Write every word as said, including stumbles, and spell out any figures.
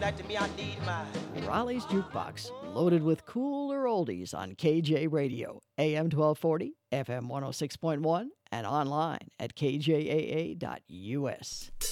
that to me, I need mine. Raleigh's Jukebox, loaded with cooler oldies on K J Radio, A M twelve forty, F M one oh six point one, and online at K J A A dot U S.